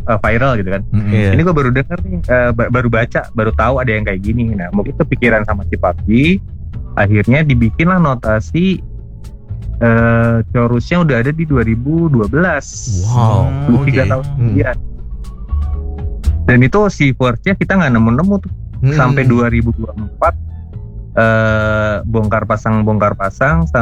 viral gitu kan. Iya. Ini gue baru denger nih, baru baca, baru tahu ada yang kayak gini. Nah mungkin kepikiran sama si PUBG, akhirnya dibikinlah notasi chorusnya udah ada di 2012. Wow. 3 tahun kemudian. Dan itu si verse-nya kita nggak nemu-nemu tuh sampai 2024, bongkar pasang